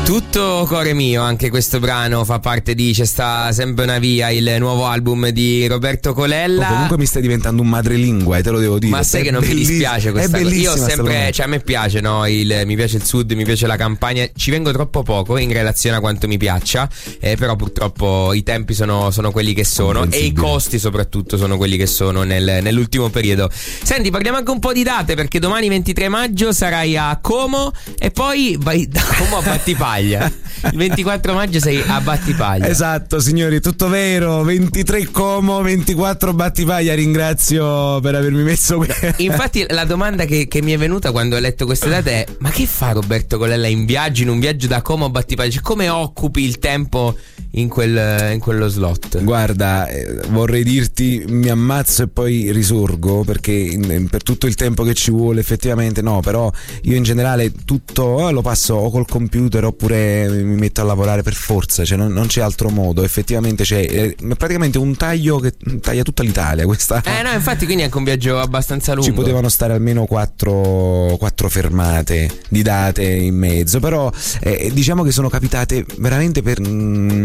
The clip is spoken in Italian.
Tutto cuore mio, anche questo brano fa parte di C'è sta sempre una via, il nuovo album di Roberto Colella. Comunque mi stai diventando un madrelingua, te lo devo dire. Ma sai che non mi dispiace questa cosa. Io ho sempre, cioè a me piace, no? Mi piace il sud, mi piace la campagna. Ci vengo troppo poco in relazione a quanto mi piaccia, però purtroppo i tempi sono quelli che sono e i costi soprattutto sono quelli che sono nell'ultimo periodo. Senti, parliamo anche un po' di date, perché domani 23 maggio sarai a Como e poi vai da Como a Battipaglia. Il 24 maggio sei a Battipaglia. Esatto, signori, tutto vero. 23 Como, 24 Battipaglia. Ringrazio per avermi messo qui. Infatti la domanda che mi è venuta quando ho letto queste date è: ma che fa Roberto Colella in un viaggio da Como a Battipaglia? Cioè, come occupi il tempo in quello slot? Guarda, vorrei dirti mi ammazzo e poi risorgo, perché per tutto il tempo che ci vuole effettivamente no, però io in generale tutto lo passo o col computer oppure mi metto a lavorare per forza, cioè non c'è altro modo. Effettivamente c'è praticamente un taglio che taglia tutta l'Italia questa. No, infatti, quindi è anche un viaggio abbastanza lungo. Ci potevano stare almeno 4 fermate di date in mezzo, però diciamo che sono capitate veramente per